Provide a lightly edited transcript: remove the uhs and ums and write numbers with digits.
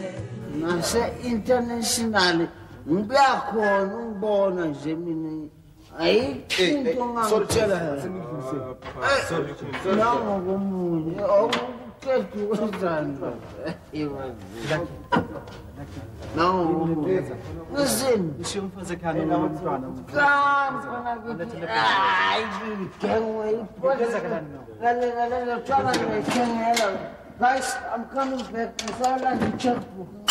Nase-international ngiyakhona ukubona nje mina ayikho into ongangitshela nangokomunye awuqeda ukwenzani nangokomunye listen guys, I'm coming back. I saw like a checkbook.